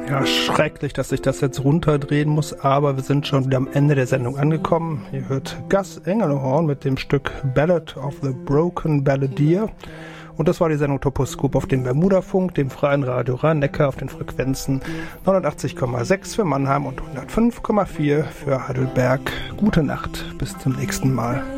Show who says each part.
Speaker 1: Ja, schrecklich, dass ich das jetzt runterdrehen muss, aber wir sind schon wieder am Ende der Sendung angekommen. Ihr hört Gus Engelhorn mit dem Stück Ballad of the Broken Balladeer. Und das war die Sendung Toposkop auf dem Bermudafunk, dem freien Radio Rhein-Neckar auf den Frequenzen 89,6 für Mannheim und 105,4 für Heidelberg. Gute Nacht, bis zum nächsten Mal.